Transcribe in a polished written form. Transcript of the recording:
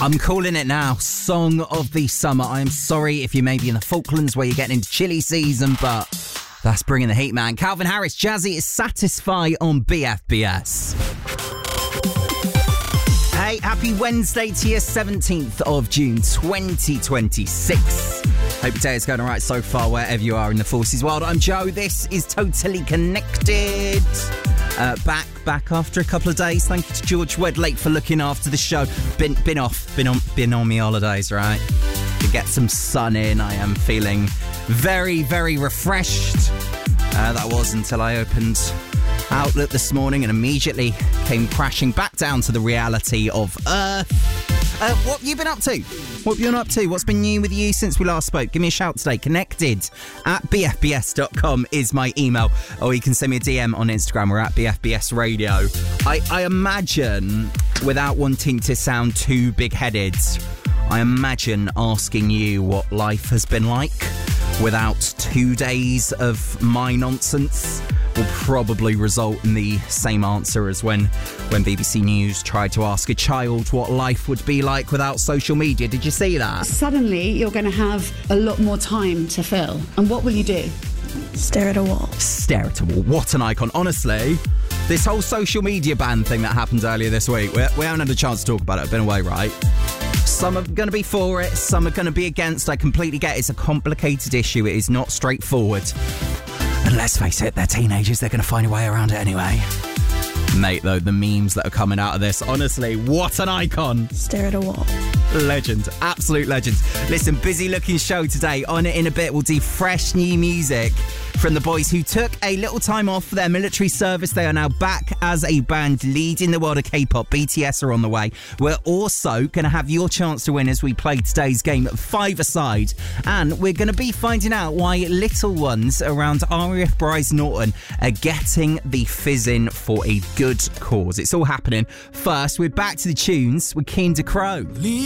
I'm calling it now. Song of the summer. I am sorry if you may be in the Falklands where you're getting into chilly season, but that's bringing the heat, man. Calvin Harris, Jazzy is Satisfy on BFBS. Hey, happy Wednesday to you, 17th of June 2026. Hope your day is going all right so far wherever you are in the forces world. I'm Joe. This is Totally Connected. Back after a couple of days. Thank you to George Wedlake for looking after the show. Been on me holidays, right? To get some sun in. I am feeling very, very refreshed. That was until I opened Outlook this morning and immediately came crashing back down to the reality of Earth. What have you been up to? What have you been up to? What's been new with you since we last spoke? Give me a shout today. Connected@bfbs.com is my email. Or you can send me a DM on Instagram. We're at BFBS Radio. I imagine, without wanting to sound too big-headed, I imagine asking you what life has been like without 2 days of my nonsense will probably result in the same answer as when BBC News tried to ask a child what life would be like without social media. Did you see that? Suddenly, you're going to have a lot more time to fill. And what will you do? Stare at a wall. Stare at a wall. What an icon. Honestly, this whole social media ban thing that happened earlier this week, we haven't had a chance to talk about it. I've been away, right? Some are going to be for it, some are going to be against. I completely get it. It's a complicated issue. It is not straightforward. And let's face it, they're teenagers. They're going to find a way around it anyway. Mate, though, the memes that are coming out of this, honestly, what an icon. Stare at a wall. Legend. Absolute legend. Listen, busy looking show today. On it in a bit, we'll do fresh new music from the boys who took a little time off for their military service. They are now back as a band leading the world of K-pop. BTS are on the way. We're also going to have your chance to win as we play today's game at 5-a-side. And we're going to be finding out why little ones around RAF Bryce Norton are getting the fizzing for a good cause. It's all happening. First, we're back to the tunes with Keen to Crow.